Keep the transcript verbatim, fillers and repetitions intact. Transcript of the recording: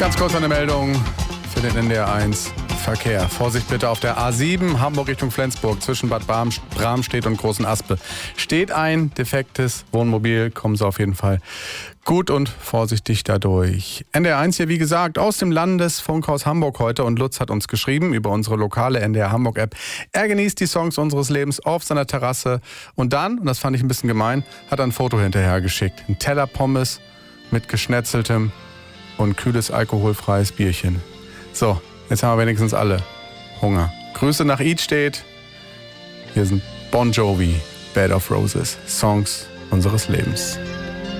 Ganz kurz eine Meldung für den N D R eins Verkehr. Vorsicht bitte auf der A sieben, Hamburg Richtung Flensburg, zwischen Bad Bramstedt und Großen Aspe. Steht ein defektes Wohnmobil, kommen Sie auf jeden Fall gut und vorsichtig dadurch. N D R eins hier, wie gesagt, aus dem Landesfunkhaus Hamburg heute. Und Lutz hat uns geschrieben über unsere lokale N D R Hamburg App. Er genießt die Songs unseres Lebens auf seiner Terrasse. Und dann, und das fand ich ein bisschen gemein, hat er ein Foto hinterher geschickt. Ein Teller Pommes mit geschnetzeltem und kühles alkoholfreies Bierchen. So, jetzt haben wir wenigstens alle Hunger. Grüße nach Idstedt. Hier sind Bon Jovi, Bed of Roses, Songs unseres Lebens.